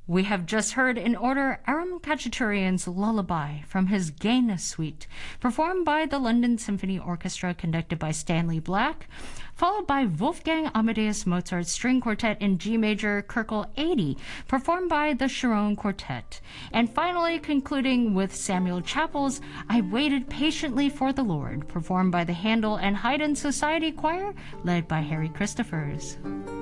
We have just heard in order Aram Khachaturian's Lullaby from his Gaina Suite, performed by the London Symphony Orchestra conducted by Stanley Black, followed by Wolfgang Amadeus Mozart's String Quartet in G Major Kerkel 80, performed by the Sharon Quartet, and finally concluding with Samuel Chappell's I Waited Patiently for the Lord, performed by the Handel and Haydn Society Choir, led by Harry Christophers.